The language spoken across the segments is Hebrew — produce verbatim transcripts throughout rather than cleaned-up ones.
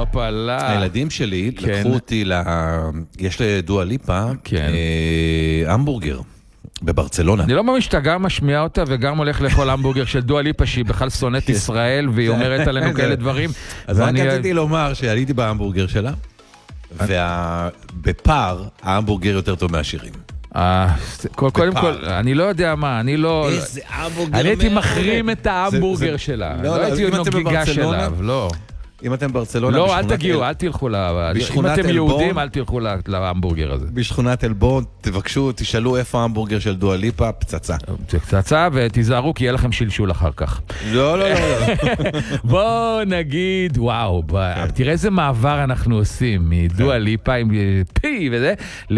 הופלה. הילדים שלי לקחו אותי, יש לדואה ליפה, המבורגר. בברצלונה. אני לא מאמין שאתה גם משמיע אותה וגם הולך לאכול המבורגר של דואה ליפה שהיא בכלל שונאת ישראל והיא אומרת עלינו כאלה דברים. אז רק רציתי לומר שעליתי בהמבורגר שלה ובפער ההמבורגר יותר טוב מהשירים. קודם כל, אני לא יודע מה, אני לא... איזה המבורגר... אני הייתי מחרים את ההמבורגר שלה. לא הייתי נוגע שלה, לא. אם אתם ברצלונה... לא, אל תגיעו, אל תלכו ל... אם אתם יהודים, אל תלכו להמבורגר הזה. בשכונת אלבון, תבקשו, תשאלו איפה ההמבורגר של דואה ליפה, פצצה. פצצה, ותיזהרו, כי יהיה לכם שלשול אחר כך. לא, לא, לא. בואו נגיד, וואו, תראה איזה מעבר אנחנו עושים, מדואה ליפה עם פי וזה,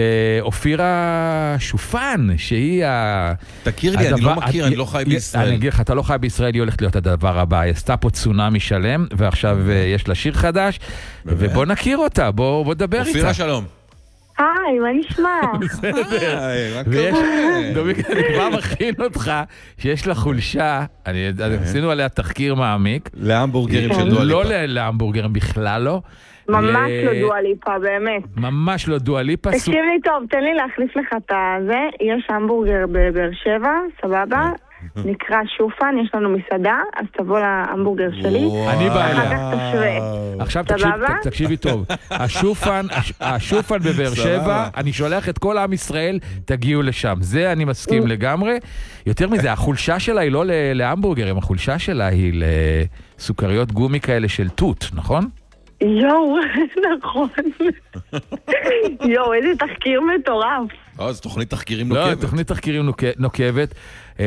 לאופירה שופן, שהיא ה... תכיר לי, אני לא מכיר, אני לא חי בישראל. אני אגיד לך, אתה לא חי בישראל, היא הולכת להיות הדבר הבא. היא עשתה פה צונאמי שלם, ועכשיו יש לה שיר חדש, ובוא נכיר אותה, בוא נדבר איתה. אופירה שלום. היי, מה נשמע? היי, מה קורה? דומיק, אני כבר מכין אותך שיש לה חולשה, עשינו עליה תחקיר מעמיק. להמבורגרים של דואה ליפה. לא להמבורגרים, בכלל לא. ממש לא דואה ליפה, באמת. ממש לא דואה ליפה. תקשיב לי טוב, תן לי להחליף לך את זה. יש המבורגר בבאר שבע, סבבה? נקרא שופן, יש לנו מסעדה, אז תבוא להמבורגר שלי. אני בא אליה. אחר כך תשווה. עכשיו תקשיבי טוב. השופן, השופן בבאר שבע, אני שולח את כל עם ישראל, תגיעו לשם. זה אני מסכים לגמרי. יותר מזה, החולשה שלה היא לא להמבורגרים, החולשה שלה היא לסוכריות גומי כאלה של תות, נכון? יואו, נכון. יואו, איזה תחקיר מטורף. לא, זו תוכנית תחקירים נוקבת. לא, תוכנית תחקירים נוקבת.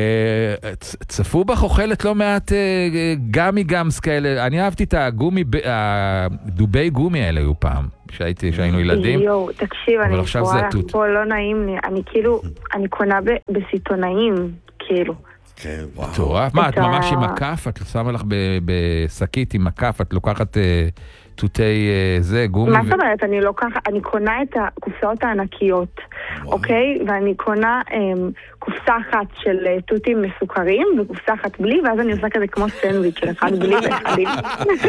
צפו בך אוכלת לא מעט גמי גמס כאלה. אני אהבתי את הגומי, הדובי גומי האלה היו פעם, כשהיינו ילדים. יואו, תקשיב, אני קורא לך פה לא נעים לי. אני כאילו, אני קונה בסיטונאים, כאילו. כן, וואו. טוב, מה, את ממש עם מקף? את שמה לך בשקית עם מקף, את לוקחת תותי זה, גומי. מה זאת אומרת? אני לוקחת, אני קונה את הקופסאות הענקיות, אוקיי? ואני קונה קופסה אחת של תותים מסוכרים, וקופסה אחת בלי, ואז אני עושה כזה כמו סנדוויץ' של אחד בלי ואחד עם.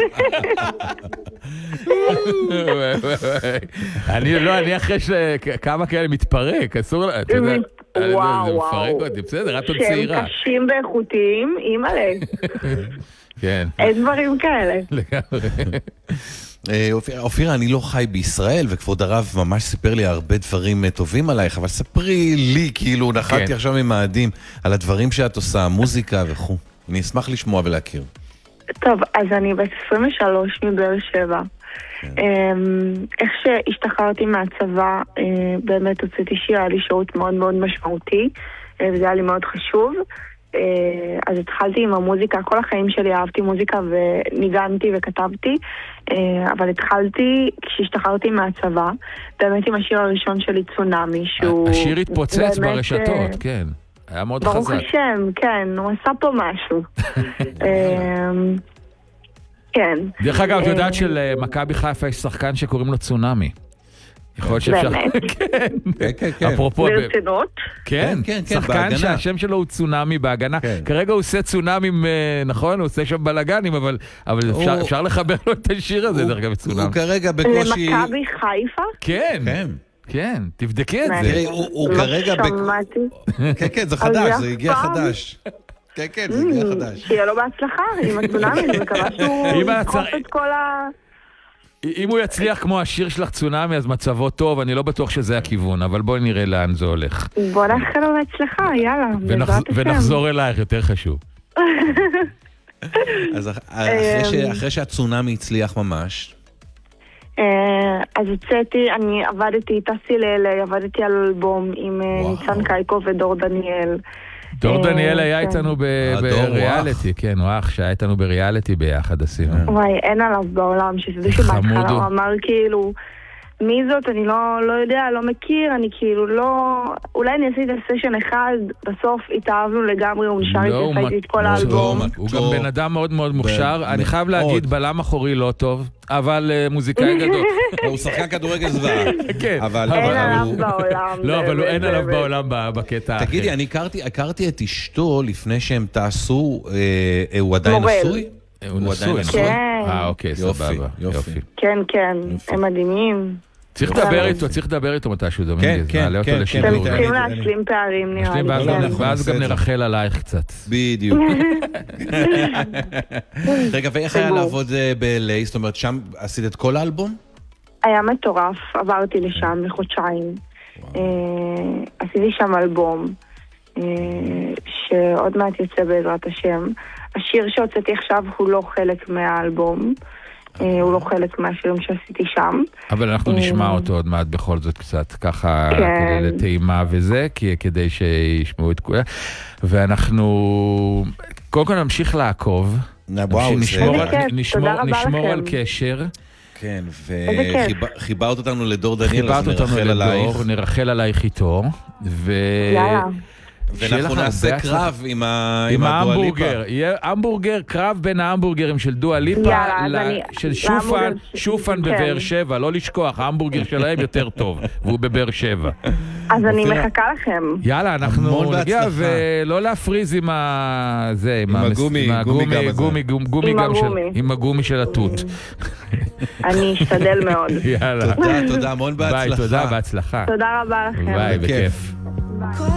אני לא, אני אחרי שכמה כאלה מתפרק, אסור, אתה יודע, וואו, זה וואו. מפרק אותי, בסדר, את עוד צעירה. שהם קשים ואיכותיים, אימא'לה. כן. אין דברים כאלה. לגמרי. אופירה, אני לא חי בישראל, וכבוד הרב ממש סיפר לי הרבה דברים טובים עלייך, אבל ספרי לי, כאילו, נחתי עכשיו ממאדים, על הדברים שאת עושה, מוזיקה וכו'. אני אשמח לשמוע ולהכיר. טוב, אז אני בת עשרים ושלוש מבאר שבע. איך שהשתחררתי מהצבא, באמת הוצאתי שיר, היה לי שירות מאוד מאוד משמעותי, וזה היה לי מאוד חשוב. אז התחלתי עם המוזיקה, כל החיים שלי אהבתי מוזיקה וניגנתי וכתבתי, אבל התחלתי כשהשתחררתי מהצבא, באמת עם השיר הראשון שלי, צונאמי, שהוא... השיר התפוצץ ברשתות, כן. היה מאוד חזק. ברוך השם, כן, הוא עשה פה משהו. כן. דרך אגב, את יודעת של מכבי חיפה יש שחקן שקוראים לו צונאמי. יכול להיות שאפשר... באמת? כן, כן. אפרופו... ברצינות? כן, שחקן שהשם שלו הוא צונאמי בהגנה. כרגע הוא עושה צונאמים, נכון? הוא עושה שם בלגנים, אבל אפשר לחבר לו את השיר הזה, דרך אגב, צונאמי. הוא כרגע בקושי... למכבי חיפה? כן. כן, תבדקי את זה. תראי, הוא כרגע... לא שמעתי. כן, כן, זה חדש, זה הגיע חדש. כן, כן, זה הגיע חדש. שיהיה לו בהצלחה עם הצונאמי, אני מקווה שהוא ידחוף את כל ה... אם הוא יצליח כמו השיר שלך צונאמי, אז מצבו טוב, אני לא בטוח שזה הכיוון, אבל בואי נראה לאן זה הולך. בוא נאחל לו בהצלחה, יאללה. ונחזור אלייך, יותר חשוב. אז אחרי שהצונאמי הצליח ממש... אז הוצאתי, אני עבדתי, טסתי ל-אל איי, עבדתי על אלבום עם ניצן קייקו ודור דניאל. דור דניאל היה איתנו בריאליטי, כן, הוא אח שהיה איתנו בריאליטי ביחד עשינו. וואי, אין עליו בעולם, שזה שבהתחלה הוא אמר כאילו, מי זאת? אני לא יודע, לא מכיר, אני כאילו לא... אולי אני עשיתי את הסשן אחד, בסוף התאהבנו לגמרי, הוא נשאר איתי, חייתי את כל האלבום. הוא גם בן אדם מאוד מאוד מוכשר, אני חייב להגיד, בלם אחורי לא טוב, אבל מוזיקאי גדול. הוא שחקן כדורגל זוועה. כן. אין עליו בעולם. לא, אבל אין עליו בעולם בקטע האחר. תגידי, אני הכרתי את אשתו לפני שהם טסו, הוא עדיין נשוי? הוא נשוי, עדיין נשוי? כן. אה, אוקיי, סבבה. יופי. כן, כן, הם מדהימים. צריך לדבר איתו, צריך לדבר איתו מתישהו, דומינגז. כן, נעלה אותו כן, לשידור. אתם צריכים להשלים פערים, נראה נשלים, לי. ואז כן. גם- ואז גם נרחל עלייך קצת. בדיוק. רגע, ואיך היה סגור. לעבוד אה, ב-אל איי? זאת אומרת, שם עשית את כל האלבום? היה מטורף, עברתי לשם לחודשיים. אה, עשיתי שם אלבום, אה, שעוד מעט יוצא בעזרת השם. השיר שהוצאתי עכשיו הוא לא חלק מהאלבום, אה, הוא לא חלק מהשירים שעשיתי שם. אבל אנחנו נשמע אה, אותו עוד מעט בכל זאת קצת, ככה כן. כדי לטעימה וזה, כי- כדי שישמעו את כולם. ואנחנו קודם כל נמשיך לעקוב. וואו, זה- נשמור איזה על- כיף, נשמור- תודה רבה נשמור לכם. על קשר. כן, איזה כיף. וחיברת אותנו לדור דניאל, אז חיברת אותנו נרחל עלייך. לדור, נרחל עלייך איתו. ו... יאללה. שיהיה ואנחנו לך נעשה הרבה קרב עם ה- עם עם הדואליפה. ההמבורגר, יהיה המבורגר, קרב בין ההמבורגרים של דואה ליפה, יאללה, אז ל- אני- של שופן, להמבורגר ש- שופן כן. בבאר שבע, לא לשכוח, ההמבורגר שלהם יותר טוב, והוא בבאר שבע. אז אני אופירה. מחכה לכם. יאללה, אנחנו המון נגיע בהצלחה. ולא להפריז עם ה... זה, עם המס- הגומי, עם גומי גם הזה. גומי, גומי, גומי עם גם של... הגומי. עם הגומי של התות. אני אשתדל מאוד. יאללה. תודה, תודה, המון בהצלחה. ביי, תודה, בהצלחה. תודה רבה לכם. ביי, בכיף. בכיף.